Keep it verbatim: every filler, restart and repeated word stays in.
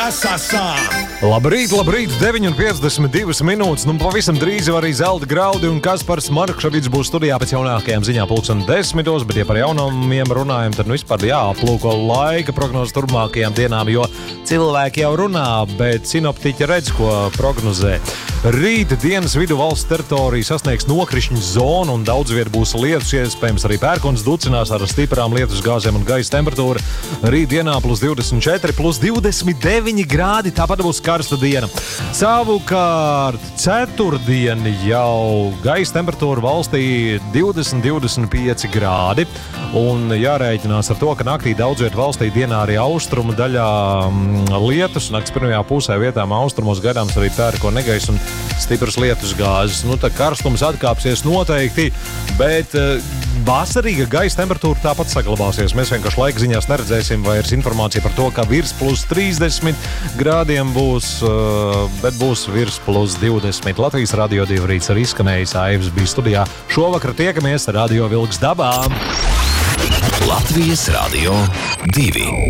Labrīt, labrīt, deviņi un piecdesmit divas minūtes. Nu, pavisam drīz jau arī Zelta Graudi un Kaspars Markševics būs studijā pēc jaunākajām ziņām pulksten desmitos, bet ja par jaunumiem runājam, tad nu vispār jāaplūko laika prognozes turpmākajām dienām, jo cilvēki jau runā, bet sinoptiķi redz, ko prognozē. Rīta dienas vidu valsts teritorija sasniegs nokrišņu zonu un daudz viet būs lietus, iespējams arī pērkons ducinās ar stiprām lietus gāzēm un gaisa temperatūra. Rīt dienā plus divdesmit četri, plus divdesmit deviņi grādi, tāpat būs karsta diena. Savukārt ceturtdien jau gaisa temperatūra valstī divdesmit līdz divdesmit pieci grādi un jārēķinās ar to, ka naktī daudz viet valstī dienā arī austrumu daļā lietus. Nakts pirmajā pusē vietām austrumos gaidāms arī pērkona negaiss un stipras lietus gāzes. Nu, tā karstums atkāpsies noteikti, bet uh, vasarīga gaisa temperatūra tāpat saglabāsies. Mēs vienkārši laika ziņās neredzēsim vairs informāciju par to, ka virs plus trīsdesmit grādiem būs, uh, bet būs virs plus divdesmit. Latvijas Radio divi rīts arī izskanējis, Aivs bija studijā. Šovakar tiekamies Radio Vilks dabā. Latvijas Radio divi.